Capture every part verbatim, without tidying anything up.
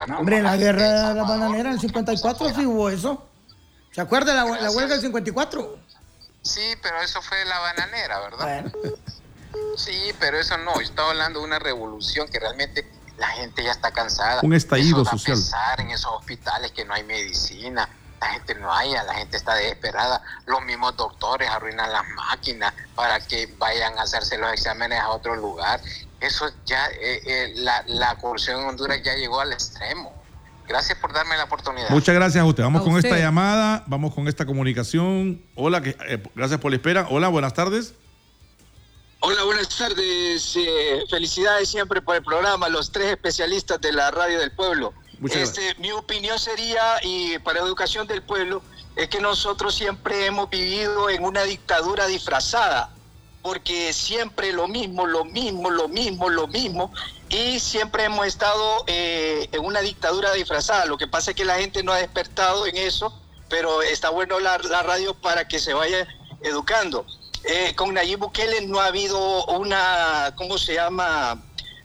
No, hombre, la guerra de la bananera en el cincuenta y cuatro sí hubo eso. ¿Se acuerda la, la huelga del cincuenta y cuatro? Sí, pero eso fue la bananera, ¿verdad? Bueno. Sí, pero eso no. Yo estaba hablando de una revolución que realmente la gente ya está cansada. Un estallido eso social. Pensar en esos hospitales que no hay medicina. La gente no haya, la gente está desesperada. Los mismos doctores arruinan las máquinas para que vayan a hacerse los exámenes a otro lugar. Eso ya, eh, eh, la, la corrupción en Honduras ya llegó al extremo. Gracias por darme la oportunidad. Muchas gracias a usted. Vamos A con usted. esta llamada, vamos con esta comunicación. Hola, que, eh, gracias por la espera. Hola, buenas tardes. Hola, buenas tardes. Eh, felicidades siempre por el programa, los tres especialistas de la Radio del Pueblo. Muchas este, gracias. Mi opinión sería, y para Educación del Pueblo, es que nosotros siempre hemos vivido en una dictadura disfrazada, porque siempre lo mismo, lo mismo, lo mismo, lo mismo, y siempre hemos estado eh, en una dictadura disfrazada. Lo que pasa es que la gente no ha despertado en eso, pero está bueno la, la radio para que se vaya educando. Eh, con Nayib Bukele no ha habido una, ¿cómo se llama?,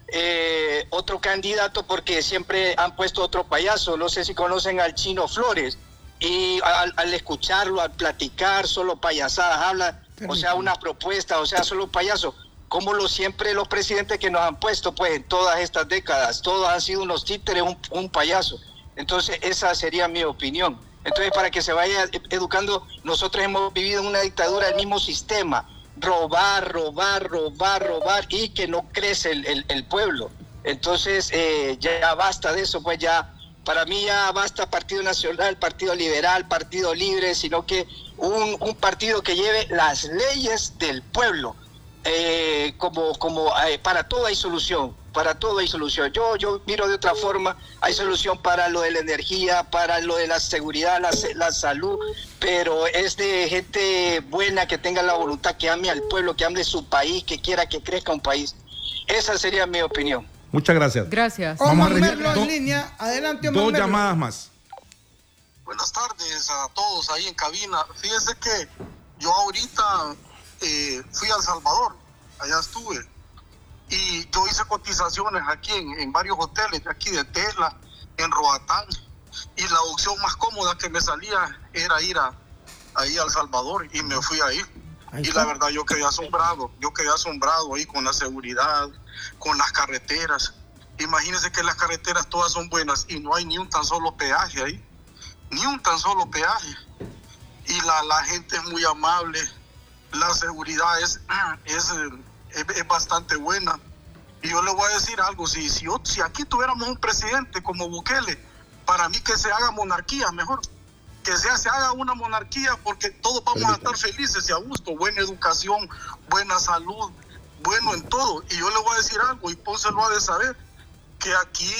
eh, otro candidato, porque siempre han puesto otro payaso. No sé si conocen al Chino Flores, y al, al escucharlo, al platicar, solo payasadas habla, o sea, una propuesta, o sea, solo payaso. Como lo siempre los presidentes que nos han puesto, pues, en todas estas décadas, todos han sido unos títeres, un, un payaso. Entonces, esa sería mi opinión. Entonces, para que se vaya educando, nosotros hemos vivido en una dictadura, el mismo sistema, robar, robar, robar, robar, y que no crece el, el, el pueblo. Entonces, eh, ya basta de eso, pues ya, para mí ya basta Partido Nacional, Partido Liberal, Partido Libre, sino que un, un partido que lleve las leyes del pueblo. Eh, como, como eh, para todo hay solución, para todo hay solución. Yo, yo miro de otra forma, hay solución para lo de la energía, para lo de la seguridad, la, la salud, pero es de gente buena que tenga la voluntad, que ame al pueblo, que ame su país, que quiera que crezca un país. Esa sería mi opinión. Muchas gracias. Gracias. Vamos a Omar recibir Merlo do- en línea. Adelante, Omar Dos Merlo. llamadas más. Buenas tardes a todos ahí en cabina. Fíjense que yo ahorita eh, fui a El Salvador, allá estuve, y yo hice cotizaciones aquí en, en varios hoteles de aquí de Tela, en Roatán, y la opción más cómoda que me salía era ir a, ahí a El Salvador, y me fui ahí. Ahí Y está. la verdad yo quedé asombrado, yo quedé asombrado ahí con la seguridad, con las carreteras. Imagínense que las carreteras todas son buenas y no hay ni un tan solo peaje ahí, ni un tan solo peaje. Y la, la gente es muy amable, la seguridad es, es, es, es bastante buena. Y yo le voy a decir algo, si, si, yo- si aquí tuviéramos un presidente como Bukele, para mí que se haga monarquía mejor. Que sea, se haga una monarquía, porque todos vamos a estar felices y a gusto, buena educación, buena salud, bueno en todo. Y yo le voy a decir algo, y Ponce lo ha de saber, que aquí,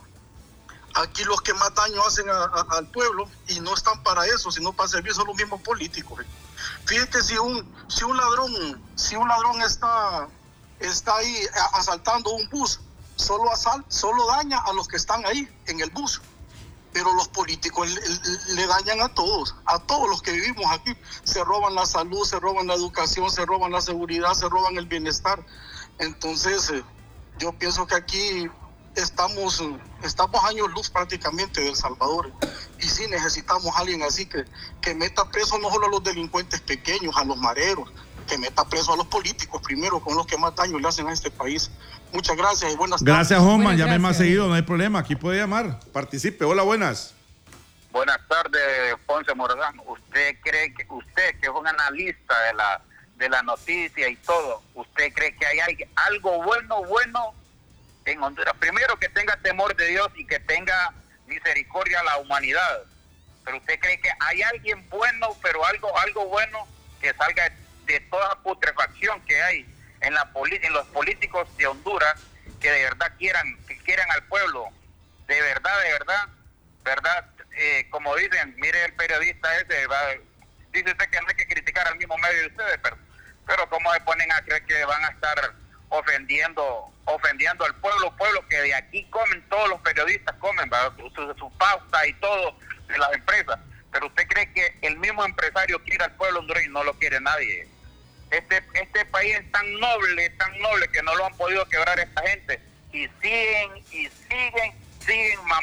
aquí los que más daño hacen a, a, al pueblo, y no están para eso, sino para servir, son los mismos políticos. Fíjate que si un, si un ladrón, si un ladrón está, está ahí asaltando un bus, solo asal, solo daña a los que están ahí en el bus. Pero los políticos le, le dañan a todos, a todos los que vivimos aquí. Se roban la salud, se roban la educación, se roban la seguridad, se roban el bienestar. Entonces, eh, yo pienso que aquí estamos, eh, estamos años luz prácticamente de El Salvador. Y sí necesitamos a alguien así que, que meta preso no solo a los delincuentes pequeños, a los mareros, que meta preso a los políticos primero, con los que más daño le hacen a este país. Muchas gracias y buenas tardes. Gracias, Homan. Buenas Llame más gracias. seguido, no hay problema. Aquí puede llamar. Participe. Hola, buenas. Buenas tardes, Ponce Morazán. ¿Usted cree que usted, que es un analista de la de la noticia y todo, usted cree que hay al- algo bueno, bueno en Honduras? Primero, que tenga temor de Dios y que tenga misericordia a la humanidad. Pero usted cree que hay alguien bueno, pero algo algo bueno que salga de toda putrefacción que hay en la poli- en los políticos de Honduras, que de verdad quieran que quieran al pueblo, de verdad, de verdad, verdad. Eh, como dicen, mire el periodista ese, va, dice usted que no hay que criticar al mismo medio de ustedes, pero, pero como se ponen a creer que van a estar ofendiendo ofendiendo al pueblo, pueblo que de aquí comen, todos los periodistas comen, ¿verdad? Su, su, su pauta y todo de las empresas. Pero usted cree que el mismo empresario quiere al pueblo hondureño y no lo quiere nadie. Este, este país es tan noble, tan noble que no lo han podido quebrar esta gente, y siguen y siguen, siguen mamando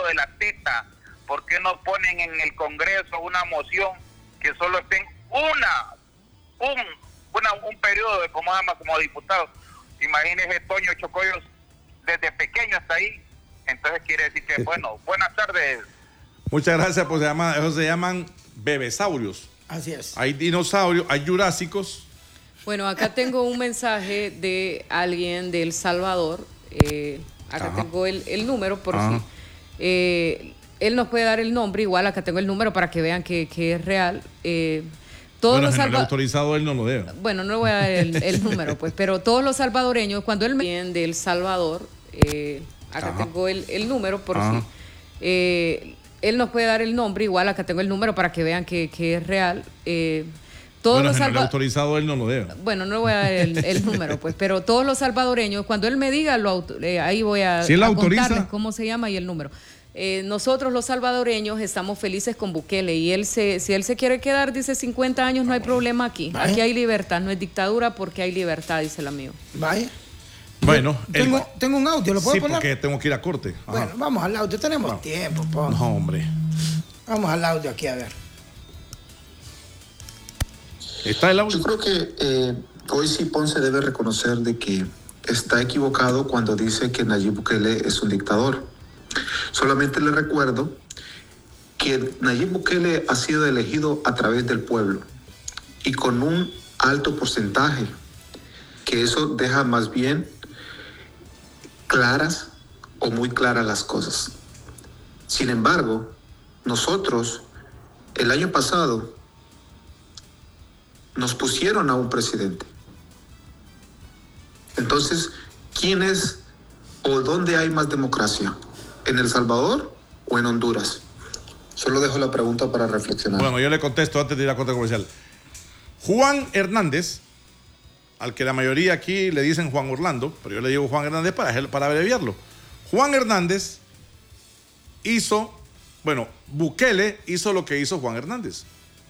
periodo de la teta? ¿Por qué no ponen en el Congreso una moción que solo estén una, un, una, un periodo de como ama como diputado? Imagínese Toño Chocoyos desde pequeño hasta ahí. Entonces quiere decir que, bueno, buenas tardes. Muchas gracias, pues se llama, esos se llaman bebesaurios. Así es. Hay dinosaurios, hay jurásicos. Bueno, acá tengo un mensaje de alguien de El Salvador. Eh, acá Ajá. tengo el, el número por Ajá. si. Eh, él nos puede dar el nombre, igual acá tengo el número para que vean que, que es real. Eh, todos Bueno, los si no le ha salva- autorizado él, no lo debe. Bueno, no le voy a dar el, el número, pues, pero todos los salvadoreños, cuando él me viene de El Salvador, eh, acá Ajá. tengo el, el número por Ajá. si. Eh, él nos puede dar el nombre, igual acá tengo el número para que vean que, que es real. Eh, todos Bueno, los si no le ha salva- autorizado él, no lo debe. Bueno, no le voy a dar el, el número, pues, pero todos los salvadoreños, cuando él me diga, lo auto- eh, ahí voy a, Si él a autoriza. contarles cómo se llama y el número. Eh, nosotros los salvadoreños estamos felices con Bukele y él se, si él se quiere quedar, dice cincuenta años, no hay problema aquí. Vaya. Aquí hay libertad, no es dictadura porque hay libertad, dice el amigo. Vaya. Bueno, el- Tengo, tengo un audio, ¿lo puedo sí, poner? porque tengo que ir a corte. Ajá. Bueno, vamos al audio, tenemos tiempo, po. No, hombre. Vamos al audio aquí, a ver. ¿Está el audio? Yo creo que eh, hoy sí Ponce debe reconocer de que está equivocado cuando dice que Nayib Bukele es un dictador. Solamente le recuerdo que Nayib Bukele ha sido elegido a través del pueblo y con un alto porcentaje, que eso deja más bien claras o muy claras las cosas. Sin embargo, nosotros el año pasado nos pusieron a un presidente. Entonces, ¿quién es o dónde hay más democracia? ¿En El Salvador o en Honduras? Solo dejo la pregunta para reflexionar. Bueno, yo le contesto antes de ir a corte comercial. Juan Hernández, al que la mayoría aquí le dicen Juan Orlando, pero yo le digo Juan Hernández para, para abreviarlo. Juan Hernández hizo, bueno, Bukele hizo lo que hizo Juan Hernández.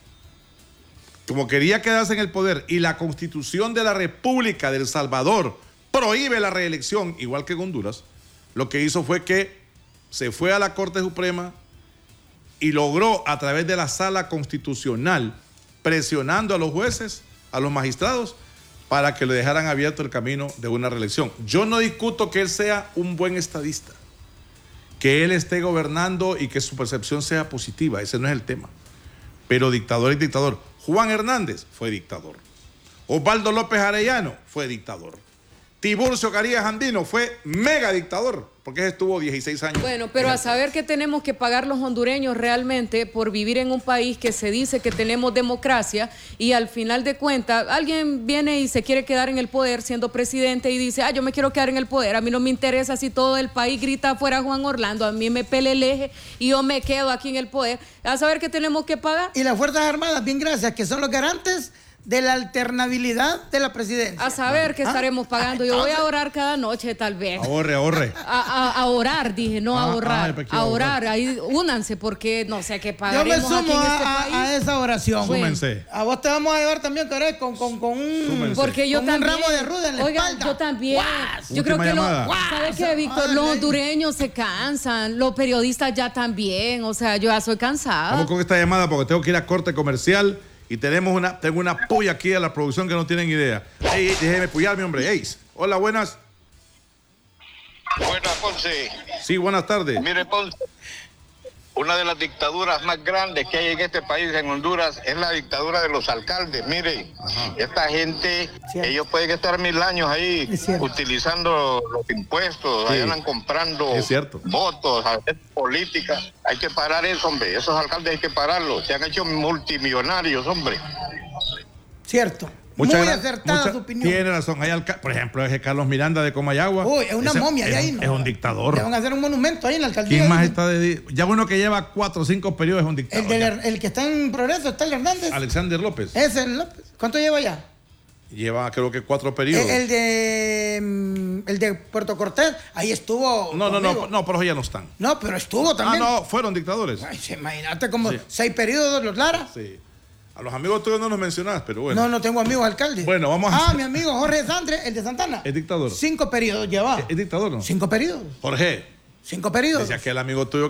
Como quería quedarse en el poder y la Constitución de la República de El Salvador prohíbe la reelección, igual que en Honduras, lo que hizo fue que se fue a la Corte Suprema y logró a través de la Sala Constitucional, presionando a los jueces, a los magistrados, para que le dejaran abierto el camino de una reelección. Yo no discuto que él sea un buen estadista, que él esté gobernando y que su percepción sea positiva, ese no es el tema. Pero dictador es dictador. Juan Hernández fue dictador. Osvaldo López Arellano fue dictador. Tiburcio Carías Andino fue mega dictador, porque estuvo dieciséis años. Bueno, pero a saber que tenemos que pagar los hondureños realmente por vivir en un país que se dice que tenemos democracia y al final de cuentas alguien viene y se quiere quedar en el poder siendo presidente y dice, ah, yo me quiero quedar en el poder, a mí no me interesa si todo el país grita afuera Juan Orlando, a mí me pele el eje y yo me quedo aquí en el poder. A saber que tenemos que pagar. Y las Fuerzas Armadas, bien gracias, que son los garantes de la alternabilidad de la presidencia. A saber que ¿Ah? estaremos pagando. Yo voy a orar cada noche, tal vez. Ahorre, ahorre. A, a, a orar, dije, no Ah, a ah, ahorrar. pensé que a a orar, ahorrar. ahí únanse, porque no sé qué Yo me pagaremos aquí sumo en a, este a- país. a esa oración. Bueno. Súmense. A vos te vamos a llevar también, Coré, con, con, con un... Súmense. Porque yo con también. un ramo de ruda en la Oigan, espalda. yo también. Guas. Yo creo Última que llamada. lo, ¿sabes qué, Víctor? Dale. Los hondureños se cansan, los periodistas ya también. O sea, yo ya soy cansada. Vamos con esta llamada porque tengo que ir a corte comercial y tenemos una, tengo una puya aquí a la producción que no tienen idea. Ey, ey, déjeme puyarme, hombre. Ey, hola, buenas. Buenas, Ponce. Sí, buenas tardes. Mire, Ponce, una de las dictaduras más grandes que hay en este país, en Honduras, es la dictadura de los alcaldes. Mire, esta gente, Cierto. ellos pueden estar mil años ahí Es cierto. utilizando los impuestos, Sí. ahí andan comprando Es cierto. votos, a hacer política. Hay que parar eso, hombre. Esos alcaldes hay que pararlos. Se han hecho multimillonarios, hombre. Cierto. Muchas Muy gra- acertada mucha- su opinión. Tiene razón. Hay alca- por ejemplo, ese Carlos Miranda de Comayagua. Uy, es una Ese momia de es ahí, un- ¿no? Es un dictador. Le van a hacer un monumento ahí en la alcaldía. ¿Quién más Ahí. está de.? Ya uno que lleva cuatro o cinco periodos es un El, dictador. del- ya. el que está en progreso, está el Hernández. Alexander López. Ese es el López. ¿Cuánto lleva ya? Lleva, creo que cuatro El, periodos. el de mm, el de Puerto Cortés, ahí estuvo. no, no, no, conmigo. no, pero ellos ya no están. No, pero estuvo Ah, también. no, fueron dictadores. Ay, sí, imagínate como Sí. seis periodos los Lara. Sí. A los amigos tuyos no los mencionás, pero bueno. No, no tengo amigos alcaldes. Bueno, vamos a Ah, hacer- mi amigo Jorge Sandre, el de Santana. Es dictador. Cinco periodos lleva. ¿Es dictador, no? Cinco periodos. Jorge, Cinco periodos. decía que el amigo tuyo